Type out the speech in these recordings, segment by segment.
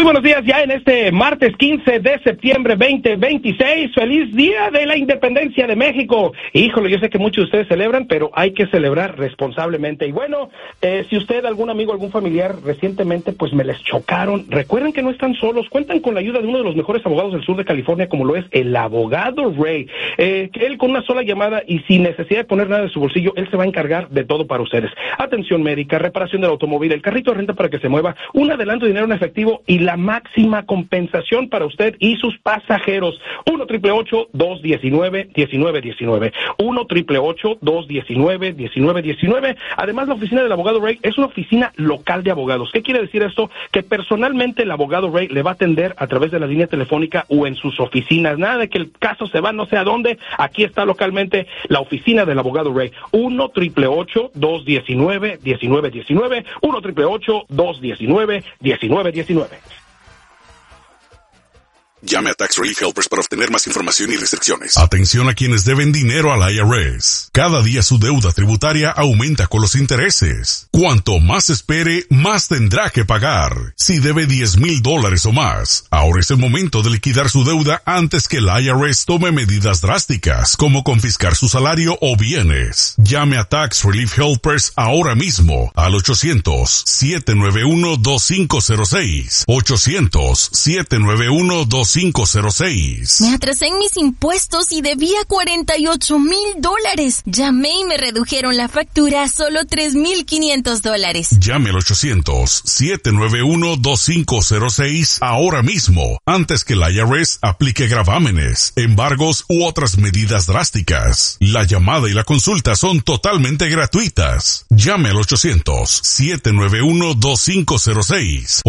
Muy buenos días, ya en este martes 15 de septiembre 2026, feliz día de la independencia de México. Híjole, yo sé que muchos de ustedes celebran, pero hay que celebrar responsablemente. Y bueno, si usted, algún amigo, algún familiar recientemente, pues me les chocaron, recuerden que no están solos, cuentan con la ayuda de uno de los mejores abogados del sur de California, como lo es el abogado Ray, que él con una sola llamada y sin necesidad de poner nada de su bolsillo, él se va a encargar de todo para ustedes. Atención médica, reparación del automóvil, el carrito de renta para que se mueva, un adelanto de dinero en efectivo y la máxima compensación para usted y sus pasajeros. 1-888-219-1919. 1-888-219-1919. Además, la oficina del abogado Ray es una oficina local de abogados. ¿Qué quiere decir esto? Que personalmente el abogado Ray le va a atender a través de la línea telefónica o en sus oficinas. Nada de que el caso se va no sé a dónde. Aquí está localmente la oficina del abogado Ray. 1-888-219-1919. 1-888-219-1919. Llame a Tax Relief Helpers para obtener más información y restricciones. Atención a quienes deben dinero al IRS. Cada día su deuda tributaria aumenta con los intereses. Cuanto más espere, más tendrá que pagar. Si debe $10,000 o más, ahora es el momento de liquidar su deuda antes que el IRS tome medidas drásticas, como confiscar su salario o bienes. Llame a Tax Relief Helpers ahora mismo al 800-791-2506. 800-791-2506. Me atrasé en mis impuestos y debía $48,000. Llamé y me redujeron la factura a solo $3,500. Llame al 800-791-2506 ahora mismo, antes que el IRS aplique gravámenes, embargos u otras medidas drásticas. La llamada y la consulta son totalmente gratuitas. Llame al 800-791-2506.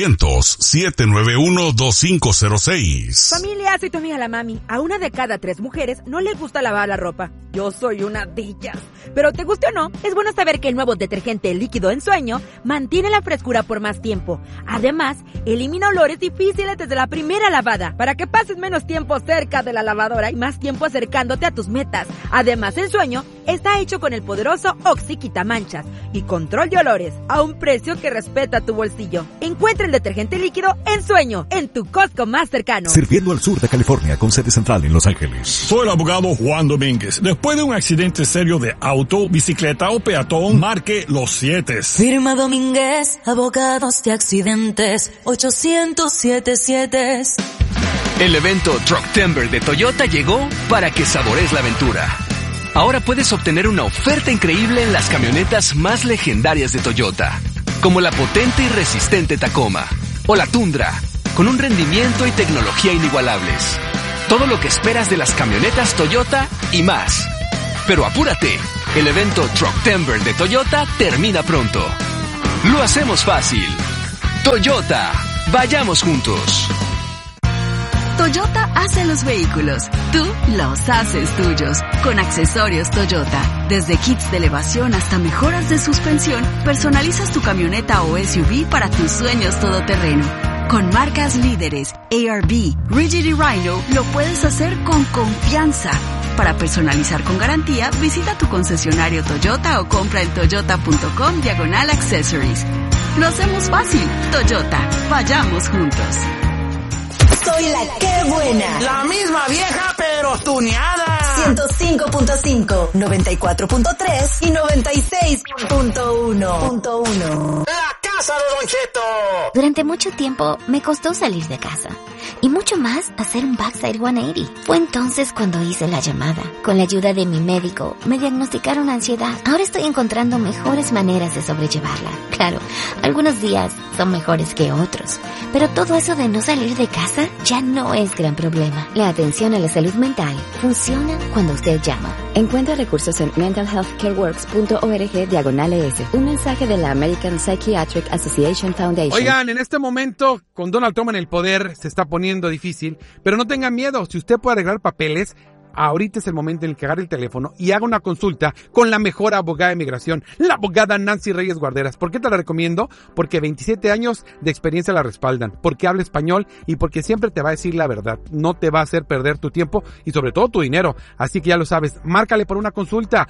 800-791-2506. Familia, soy tu amiga la Mami. A 1 de cada 3 mujeres no le gusta lavar la ropa. Yo soy una de ellas. Pero te guste o no, es bueno saber que el nuevo detergente líquido en sueño mantiene la frescura por más tiempo. Además, elimina olores difíciles desde la primera lavada, para que pases menos tiempo cerca de la lavadora y más tiempo acercándote a tus metas. Además, en sueño está hecho con el poderoso Oxy Quitamanchas y control de olores a un precio que respeta tu bolsillo. Encuentra el detergente líquido en sueño en tu Costco más cercano. Sirviendo al sur de California con sede central en Los Ángeles. Soy el abogado Juan Domínguez. Después de un accidente serio de auto, bicicleta o peatón, marque los 7. Firma Domínguez, abogados de accidentes, 800-7. El evento Trucktember de Toyota llegó para que saborees la aventura. Ahora puedes obtener una oferta increíble en las camionetas más legendarias de Toyota, como la potente y resistente Tacoma o la Tundra, con un rendimiento y tecnología inigualables. Todo lo que esperas de las camionetas Toyota y más. Pero apúrate, el evento Trucktember de Toyota termina pronto. Lo hacemos fácil. Toyota, vayamos juntos. Toyota hace los vehículos, tú los haces tuyos, con accesorios Toyota. Desde kits de elevación hasta mejoras de suspensión, personalizas tu camioneta o SUV para tus sueños todoterreno. Con marcas líderes, ARB, Rigid y Rhino, lo puedes hacer con confianza. Para personalizar con garantía, visita tu concesionario Toyota o compra en toyota.com/accessories. Lo hacemos fácil. Toyota, vayamos juntos. Soy la que buena. La misma vieja pero tuneada. 105.5, 94.3 y 96.1. La casa de Don Cheto. Durante mucho tiempo me costó salir de casa. Y mucho más hacer un backside 180. Fue entonces cuando hice la llamada. Con la ayuda de mi médico, me diagnosticaron ansiedad. Ahora estoy encontrando mejores maneras de sobrellevarla. Claro, algunos días son mejores que otros. Pero todo eso de no salir de casa ya no es gran problema. La atención a la salud mental funciona cuando usted llama. Encuentra recursos en mentalhealthcareworks.org/ES. Un mensaje de la American Psychiatric Association Foundation. Oigan, en este momento, con Donald Trump en el poder, se está poniendo difícil, pero no tengan miedo. Si usted puede arreglar papeles, ahorita es el momento en el que agarre el teléfono y haga una consulta con la mejor abogada de migración, la abogada Nancy Reyes Guarderas. ¿Por qué te la recomiendo? Porque 27 años de experiencia la respaldan, porque habla español y porque siempre te va a decir la verdad. No te va a hacer perder tu tiempo y sobre todo tu dinero. Así que ya lo sabes, márcale por una consulta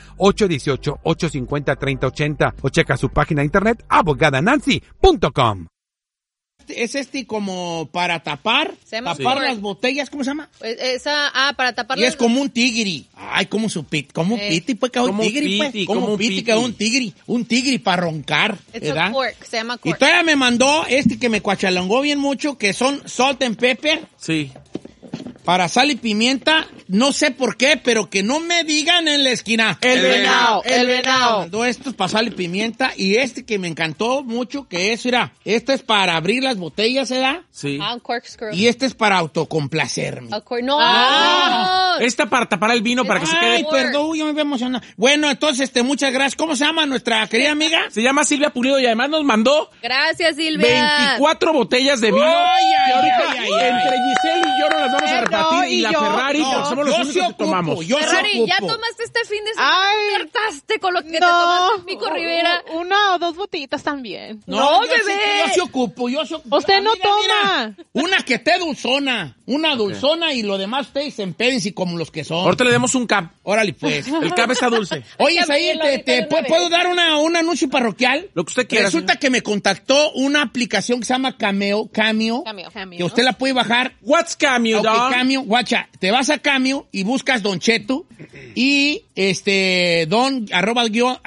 818-850-3080 o checa su página de internet abogadanancy.com. Es como para tapar las botellas, ¿cómo se llama? Para tapar. Y es como un tigri. Ay, como un piti, pues, un tigri, pues. Como un piti, que un tigri. Un tigri para roncar, ¿verdad? Es cork, se llama cork. Y todavía me mandó que me cuachalongó bien mucho, que son salt and pepper. Sí. Para sal y pimienta, no sé por qué, pero que no me digan en la esquina. El venado. Esto es para sal y pimienta. Y que me encantó mucho, que es, mira, este es para abrir las botellas, ¿verdad? Sí. Un corkscrew. Y este es para autocomplacerme. Esta para tapar el vino, para que se quede. Ay, perdón, yo me voy a emocionar. Bueno, entonces, muchas gracias. ¿Cómo se llama nuestra querida amiga? Se llama Silvia Pulido y además nos mandó... Gracias, Silvia. 24 botellas de vino. Ay, entre Giselle y yo nos las vamos a repartir. Y la Ferrari, porque somos los únicos que tomamos. Ferrari, ¿ya tomaste este fin de semana? ¿Acertaste con lo que te tomaste en Pico Rivera? Una o dos botellitas también. No, bebé. Yo se ocupo. Usted no toma. Una que esté dulzona. Una dulzona y lo demás ustedes se empédense como los que son. Ahorita le demos un cap. Órale, pues. El cap está dulce. Oye, ahí ¿puedo dar un anuncio parroquial? Lo que usted quiera. Resulta que me contactó una aplicación que se llama Cameo. Que usted la puede bajar. What's Cameo, dog? Cameo, guacha, te vas a Cameo y buscas Don Cheto y arroba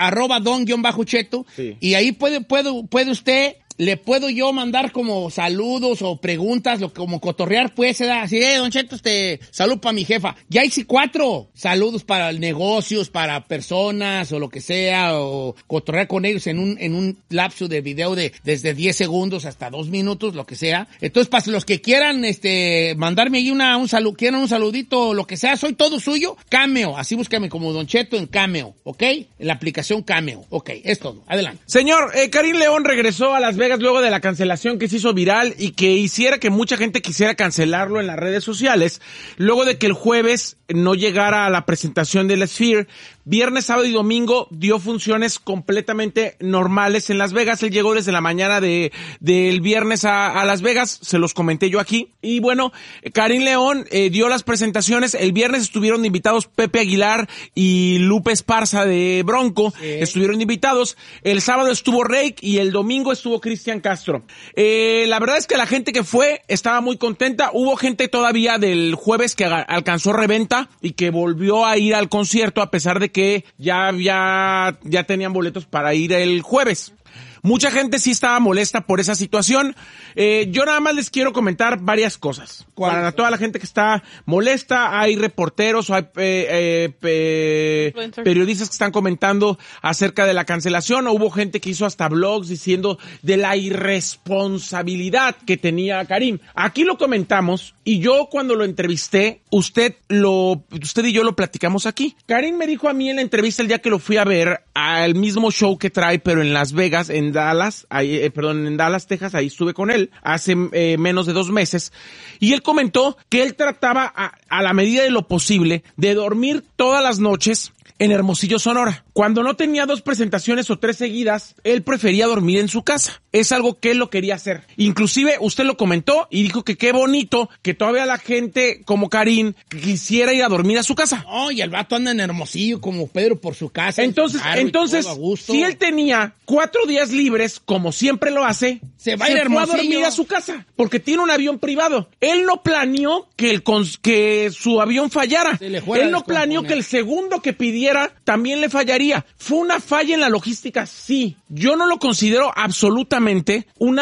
don Cheto, sí. Y ahí puede usted, le puedo yo mandar como saludos o preguntas, como cotorrear, pues, así, Don Cheto, salud para mi jefa. Ya hice 4 saludos para negocios, para personas o lo que sea, o cotorrear con ellos en un lapso de video desde 10 segundos hasta 2 minutos, lo que sea. Entonces, para los que quieran, mandarme ahí un saludito, lo que sea, soy todo suyo. Cameo, así búscame como Don Cheto en Cameo, ¿ok? En la aplicación Cameo, ok, es todo. Adelante. Señor, Karim León regresó a Las Vegas luego de la cancelación que se hizo viral y que hiciera que mucha gente quisiera cancelarlo en las redes sociales, luego de que el jueves no llegara a la presentación de la Sphere. Viernes, sábado y domingo dio funciones completamente normales en Las Vegas. Él llegó desde la mañana del viernes a Las Vegas, se los comenté yo aquí. Y bueno, Karim León dio las presentaciones. El viernes estuvieron invitados Pepe Aguilar y Lupe Esparza de Bronco. Sí. Estuvieron invitados. El sábado estuvo Rake y el domingo estuvo Cristian Castro. La verdad es que la gente que fue estaba muy contenta. Hubo gente todavía del jueves que alcanzó reventa y que volvió a ir al concierto a pesar de que ya tenían boletos para ir el jueves. Mucha gente sí estaba molesta por esa situación. Yo nada más les quiero comentar varias cosas. Para toda la gente que está molesta, hay reporteros, hay periodistas que están comentando acerca de la cancelación. Hubo gente que hizo hasta blogs diciendo de la irresponsabilidad que tenía Karim. Aquí lo comentamos y yo cuando lo entrevisté, usted y yo lo platicamos aquí. Karim me dijo a mí en la entrevista el día que lo fui a ver al mismo show que trae, pero en Las Vegas, en Dallas, Texas, ahí estuve con él hace menos de 2 meses, y él comentó que él trataba a la medida de lo posible de dormir todas las noches en Hermosillo, Sonora. Cuando no tenía 2 presentaciones o 3 seguidas, él prefería dormir en su casa. Es algo que él lo quería hacer. Inclusive, usted lo comentó y dijo que qué bonito que todavía la gente como Karim quisiera ir a dormir a su casa. Oh, y el vato anda en Hermosillo como Pedro por su casa. Entonces, si él tenía 4 días libres, como siempre lo hace, se fue a dormir a su casa, porque tiene un avión privado. Él no planeó que su avión fallara. Él no planeó que el segundo que pidiera también le fallaría. ¿Fue una falla en la logística? Sí. Yo no lo considero absolutamente un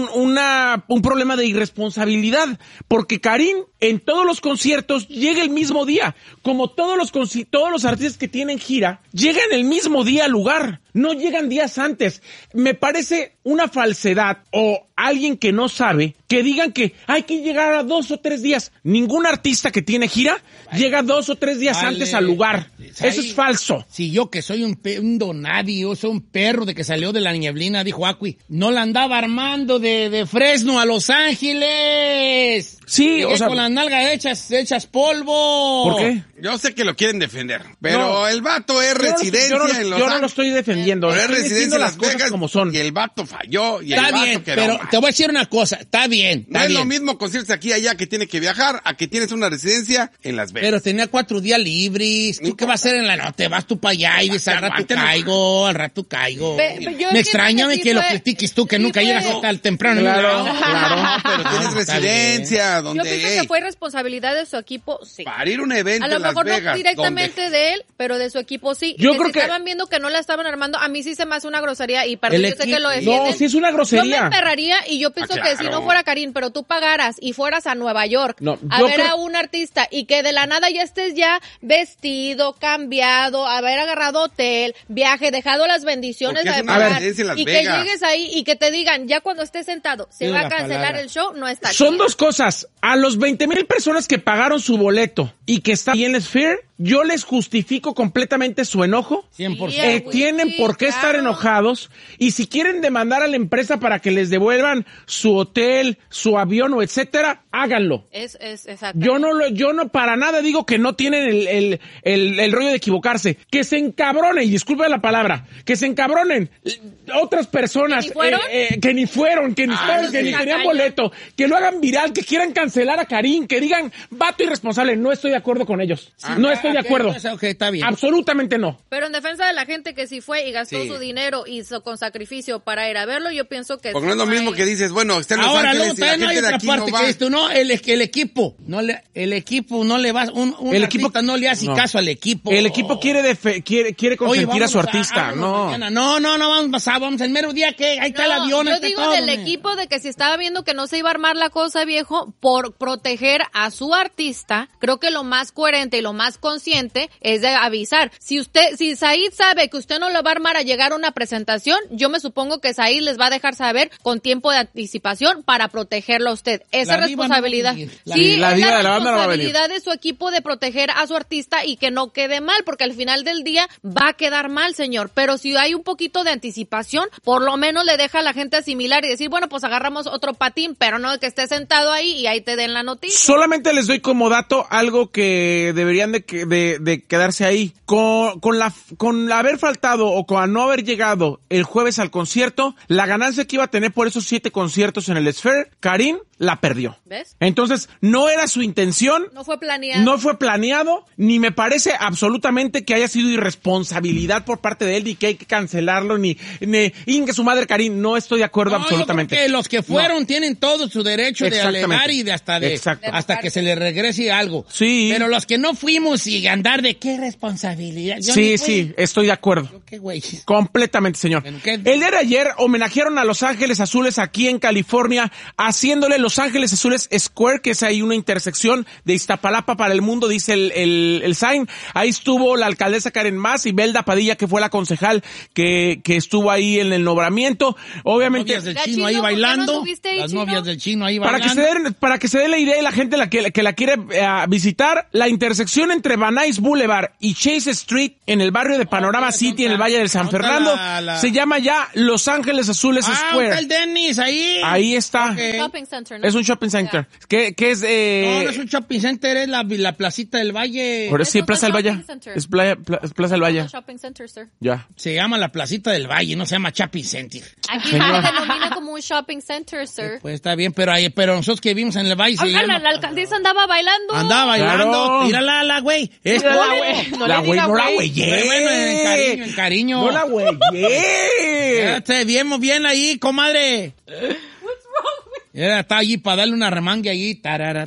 problema de irresponsabilidad, porque Karim en todos los conciertos llega el mismo día. Como todos los artistas que tienen gira, llegan el mismo día al lugar. No llegan días antes. Me parece una falsedad o alguien que no sabe que digan que hay que llegar a 2 o 3 días. Ningún artista que tiene gira llega 2 o 3 días antes al lugar. Eso es falso. Si yo que soy un donadie, yo soy un perro de que salió de la nieblina, dijo Acui, no la andaba armando de Fresno a Los Ángeles. Sí, Llegué o sea... con las nalgas hechas polvo. ¿Por qué? Yo sé que lo quieren defender, pero el vato es residencia en Los Ángeles. Yo no lo estoy defendiendo. Pero es Estoy residencia diciendo en Las las cosas Vegas como son. y el vato falló. Y Está el vato bien, quedó pero mal. te voy a decir una cosa. Está bien. No es lo mismo conciertos aquí y allá que tiene que viajar a que tienes una residencia en Las Vegas. Pero tenía 4 días libres. ¿Tú qué vas a hacer en la noche? Vas tú para allá y dices, al rato caigo. Me extraña que lo critiques tú, que nunca llegas hasta el temprano. Claro, pero tienes residencia donde... Yo pienso que fue responsabilidad de su equipo, sí. Para ir a un evento a lo en Las mejor Vegas, no directamente de él, pero de su equipo sí. Yo y creo si que estaban viendo que no la estaban armando, a mí sí se me hace una grosería y perdón, yo sé que lo defienden. No, sí es una grosería. Yo me emperraría y yo pienso que si no fuera Karim, pero tú pagaras y fueras a Nueva York a ver a un artista y que de la nada ya estés ya vestido, cambiado, haber agarrado hotel, viaje, dejado las bendiciones de pagar y que llegues ahí y que te digan ya cuando estés sentado se va a cancelar el show, no está Son chido. dos cosas. A los 20,000 personas que pagaron su boleto y que están ahí en la Sphere, yo les justifico completamente su enojo. 100%. Tienen por qué estar enojados. Y si quieren demandar a la empresa para que les devuelvan su hotel, su avión o etcétera, háganlo. Es exacto. Yo no para nada digo que no tienen el rollo de equivocarse. Que se encabronen, y disculpe la palabra, que se encabronen otras personas que ni fueron, que ni tenían boleto, que lo hagan viral, que quieran cancelar a Karim, que digan vato irresponsable. No estoy de acuerdo con ellos. No estoy de acuerdo. Está bien. Absolutamente no. Pero en defensa de la gente que sí fue y gastó su dinero y con sacrificio para ir a verlo, yo pienso que porque no es lo mismo que dices, bueno, está en Los Ahora, Ángeles y la no hay gente de otra aquí parte no va. que esto, ¿no? El equipo no le va, un artista no le hace caso al equipo. El equipo quiere consentir a su artista, no. Vamos el mero día que ahí está el avión. Yo digo del equipo de que si estaba viendo que no se iba a armar la cosa, viejo, por proteger a su artista, creo que lo más coherente y lo más consciente es de avisar. Si Said sabe que usted no lo va a armar a llegar a una presentación, yo me supongo que Said les va a dejar saber con tiempo de anticipación para protegerlo a usted. Esa responsabilidad. Sí, la responsabilidad de su equipo de proteger a su artista y que no quede mal, porque al final del día va a quedar mal, señor. Pero si hay un poquito de anticipación, por lo menos le deja a la gente asimilar y decir, bueno, pues agarramos otro patín, pero no que esté sentado ahí y ahí te den la noticia. Solamente les doy como dato algo que deberían de quedarse ahí. Con haber faltado o con no haber llegado el jueves al concierto, la ganancia que iba a tener por esos 7 conciertos en el Sphere, Karim la perdió. ¿Ves? Entonces, no era su intención. No fue planeado. No fue planeado, ni me parece absolutamente que haya sido irresponsabilidad por parte de él, ni que hay que cancelarlo, ni ingue su madre Karim. No estoy de acuerdo absolutamente. Yo creo que los que fueron tienen todo su derecho de alegar y de hasta que se le regrese algo. Sí. Pero los que no fuimos y andar de qué responsabilidad. Sí, estoy de acuerdo. ¿Qué güey? Completamente, señor. El día de ayer homenajearon a Los Ángeles Azules aquí en California, haciéndole Los Ángeles Azules Square, que es ahí una intersección de Iztapalapa para el mundo, dice el sign. Ahí estuvo la alcaldesa Karen Mas y Belda Padilla, que fue la concejal que estuvo ahí en el nombramiento. Obviamente. Las novias del chino ahí bailando. Las novias del chino ahí bailando. Para que se dé la idea y la gente que la quiere visitar, la intersección entre Van Nuys Boulevard y Chase Street en el barrio de Panorama City en el Valle del San Fernando se llama ya Los Ángeles Azules Square. Está el Dennis ahí. Ahí está. Okay. Shopping center, ¿no? Es un shopping center. ¿Qué es? No es un shopping center, es la placita del Valle. Por eso sí, Plaza del Valle. Es Plaza del Valle. Shopping center, sir. Ya. Se llama la placita del Valle, no se llama shopping center. Aquí se denomina como un shopping center, sir. Pues está bien, pero nosotros que vivimos en el Valle se llama... La alcaldesa andaba bailando. Claro. Mírala, la güey. La güey, no la güey. Bueno, en cariño. No la güey. Te vimos bien ahí, comadre. Está allí para darle una remangue allí.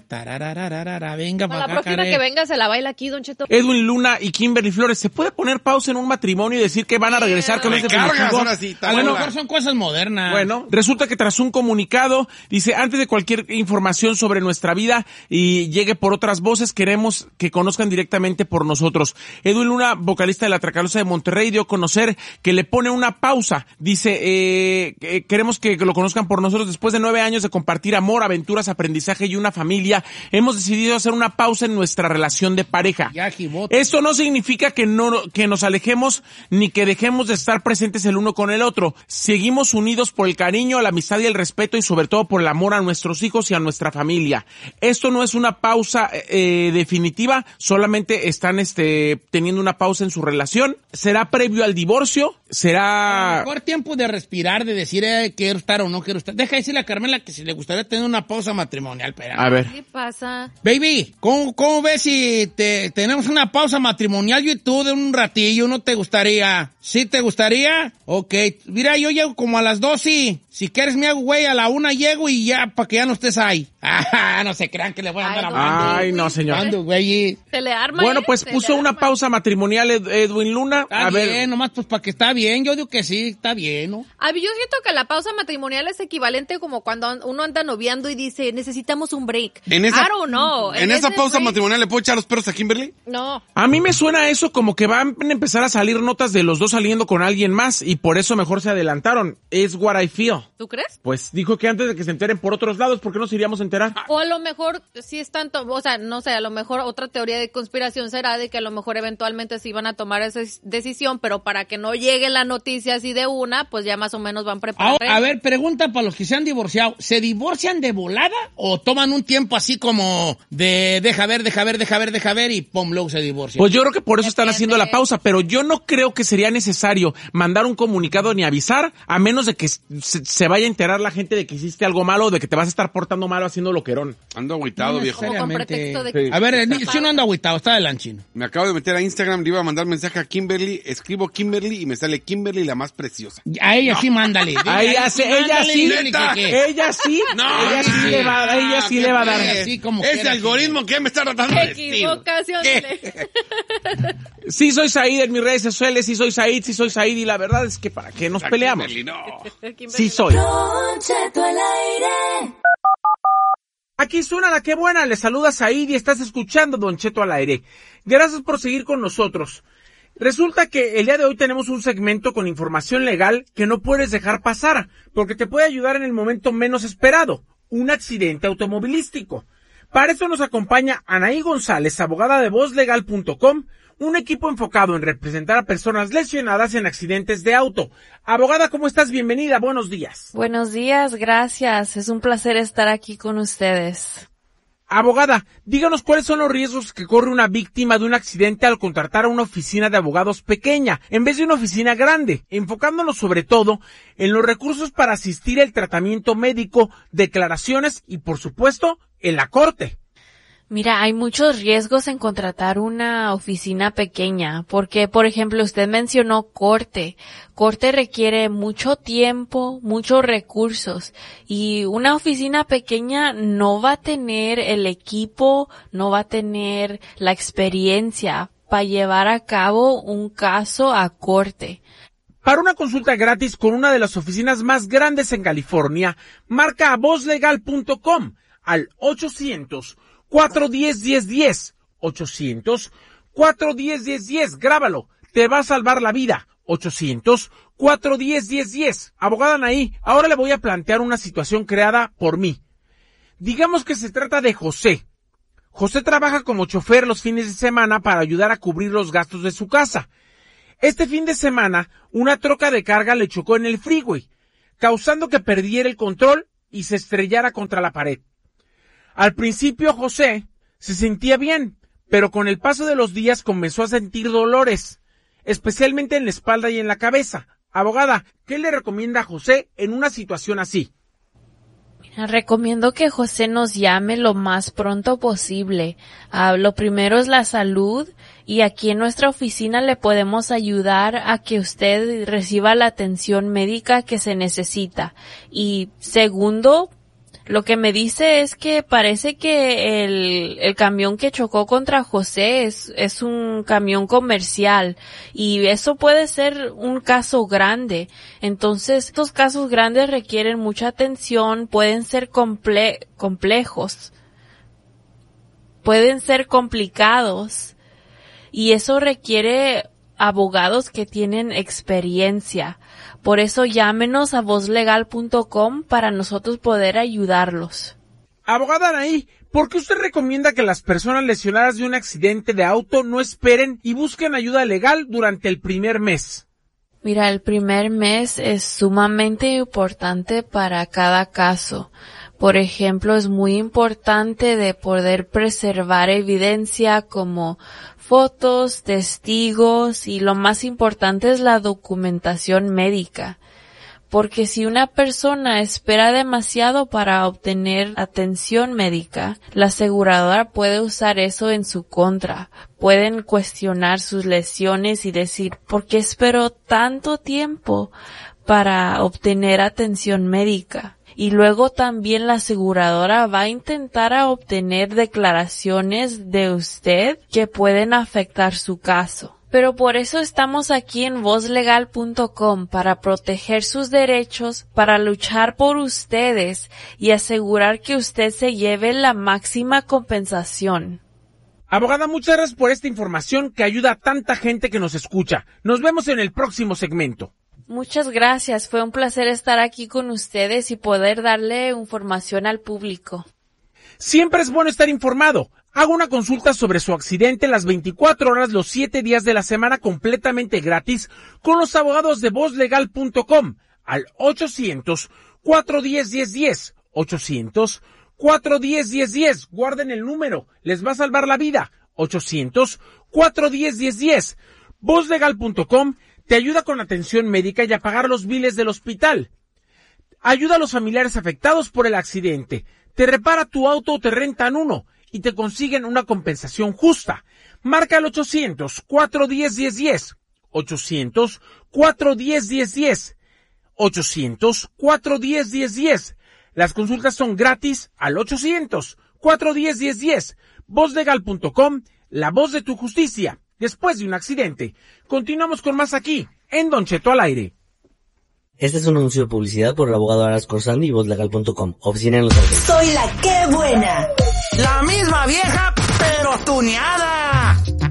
Venga para acá. La próxima que venga se la baila aquí, Don Cheto. Edwin Luna y Kimberly Flores, ¿se puede poner pausa en un matrimonio y decir que van a regresar con ese definitivo? A lo mejor son cosas modernas. Bueno, resulta que tras un comunicado, dice, antes de cualquier información sobre nuestra vida y llegue por otras voces, queremos que conozcan directamente por nosotros. Edwin Luna, vocalista de La Tracalosa de Monterrey, dio a conocer que le pone una pausa. Dice, queremos que lo conozcan por nosotros después de 9 años de compartir amor, aventuras, aprendizaje y una familia, hemos decidido hacer una pausa en nuestra relación de pareja. Esto no significa que nos alejemos ni que dejemos de estar presentes el uno con el otro. Seguimos unidos por el cariño, la amistad y el respeto y sobre todo por el amor a nuestros hijos y a nuestra familia. Esto no es una pausa definitiva, solamente están teniendo una pausa en su relación. Será previo al divorcio, será... Mejor tiempo de respirar, de decir quiero estar o no quiero estar. Deja decirle a Carmela que si le gustaría tener una pausa matrimonial. Pero... A ver. ¿Qué pasa? Baby, ¿cómo ves si tenemos una pausa matrimonial yo y tú de un ratillo? ¿No te gustaría? ¿Sí te gustaría? Ok. Mira, yo llego como a las 12. Si quieres me hago güey, a la 1 llego y ya, para que ya no estés ahí. No se crean que le voy a andar hablando. Ay, no, señor. Se le arma. Bueno, pues puso una pausa matrimonial Edwin Luna. Está bien, nomás pues para que está bien. Yo digo que sí, está bien, ¿no? Yo siento que la pausa matrimonial es equivalente como cuando uno anda noviando y dice, necesitamos un break. En esa pausa break, matrimonial, ¿le puedo echar los perros a Kimberly? No. A mí me suena eso como que van a empezar a salir notas de los dos saliendo con alguien más y por eso mejor se adelantaron. Es what I feel. ¿Tú crees? Pues dijo que antes de que se enteren por otros lados, ¿por qué nos iríamos a enterar? O a lo mejor sí es tanto, o sea, no sé, a lo mejor otra teoría de conspiración será de que a lo mejor eventualmente sí van a tomar esa decisión, pero para que no llegue la noticia así de una, pues ya más o menos van preparados. A ver, pregunta para los que se han divorciado. ¿Se divorcian de volada o toman un tiempo así como de deja ver y pum, luego se divorcian? Pues yo creo que por eso están haciendo la pausa, pero yo no creo que sería necesario mandar un comunicado ni avisar, a menos de que se vaya a enterar la gente de que hiciste algo malo o de que te vas a estar portando malo haciendo loquerón. Ando agüitado, viejo. Con pretexto de que... Sí. A ver, si no ando agüitado, está adelante, Chino. Me acabo de meter a Instagram, le iba a mandar mensaje a Kimberly, escribo Kimberly y me sale Kimberly la más preciosa. A ella sí, mándale. Ella sí le va a dar. Ese algoritmo que me está tratando de decir. Equivocación. Sí soy Said en mis redes sociales, sí soy Said y la verdad es que para qué nos peleamos. Kimberly, no. Sí soy. Don Cheto al aire. Aquí suena la que buena, le saluda Said y estás escuchando Don Cheto al aire. Gracias por seguir con nosotros. Resulta que el día de hoy tenemos un segmento con información legal que no puedes dejar pasar, porque te puede ayudar en el momento menos esperado, un accidente automovilístico. Para eso nos acompaña Anaí González, abogada de vozlegal.com, un equipo enfocado en representar a personas lesionadas en accidentes de auto. Abogada, ¿cómo estás? Bienvenida, buenos días. Buenos días, gracias. Es un placer estar aquí con ustedes. Abogada, díganos cuáles son los riesgos que corre una víctima de un accidente al contratar a una oficina de abogados pequeña, en vez de una oficina grande, enfocándonos sobre todo en los recursos para asistir al tratamiento médico, declaraciones y, por supuesto, en la corte. Mira, hay muchos riesgos en contratar una oficina pequeña, porque, por ejemplo, usted mencionó corte. Corte requiere mucho tiempo, muchos recursos, y una oficina pequeña no va a tener el equipo, no va a tener la experiencia para llevar a cabo un caso a corte. Para una consulta gratis con una de las oficinas más grandes en California, marca a vozlegal.com al 800-410-1010, 800-410-1010, grábalo, te va a salvar la vida, 800-410-1010. Abogada Anaí, ahora le voy a plantear una situación creada por mí. Digamos que se trata de José. José trabaja como chofer los fines de semana para ayudar a cubrir los gastos de su casa. Este fin de semana, una troca de carga le chocó en el freeway, causando que perdiera el control y se estrellara contra la pared. Al principio José se sentía bien, pero con el paso de los días comenzó a sentir dolores, especialmente en la espalda y en la cabeza. Abogada, ¿qué le recomienda a José en una situación así? Mira, recomiendo que José nos llame lo más pronto posible. Lo primero es la salud, y aquí en nuestra oficina le podemos ayudar a que usted reciba la atención médica que se necesita. Y segundo, lo que me dice es que parece que el camión que chocó contra José es un camión comercial, y eso puede ser un caso grande. Entonces, estos casos grandes requieren mucha atención, pueden ser complejos, pueden ser complicados, y eso requiere abogados que tienen experiencia. Por eso llámenos a vozlegal.com para nosotros poder ayudarlos. Abogada Anaí, ¿por qué usted recomienda que las personas lesionadas de un accidente de auto no esperen y busquen ayuda legal durante el primer mes? Mira, el primer mes es sumamente importante para cada caso. Por ejemplo, es muy importante de poder preservar evidencia como fotos, testigos y lo más importante es la documentación médica. Porque si una persona espera demasiado para obtener atención médica, la aseguradora puede usar eso en su contra. Pueden cuestionar sus lesiones y decir, ¿por qué esperó tanto tiempo para obtener atención médica? Y luego también la aseguradora va a intentar obtener declaraciones de usted que pueden afectar su caso. Pero por eso estamos aquí en vozlegal.com para proteger sus derechos, para luchar por ustedes y asegurar que usted se lleve la máxima compensación. Abogada, muchas gracias por esta información que ayuda a tanta gente que nos escucha. Nos vemos en el próximo segmento. Muchas gracias, fue un placer estar aquí con ustedes y poder darle información al público. Siempre es bueno estar informado. Haga una consulta sobre su accidente las 24 horas, los 7 días de la semana completamente gratis con los abogados de vozlegal.com al 800-410-1010. 800-410-1010. Guarden el número, les va a salvar la vida. 800-410-1010. Vozlegal.com te ayuda con atención médica y a pagar los biles del hospital. Ayuda a los familiares afectados por el accidente. Te repara tu auto o te rentan uno y te consiguen una compensación justa. Marca al 800-410-1010. 800-410-1010. 800-410-1010. Las consultas son gratis al 800-410-1010. Vozlegal.com, la voz de tu justicia. Después de un accidente. Continuamos con más aquí, en Don Cheto al aire. Este es un anuncio de publicidad por el abogado Aras Corsandi y vozlegal.com. Oficina en Los Ángeles. Soy la que buena. La misma vieja, pero tuneada.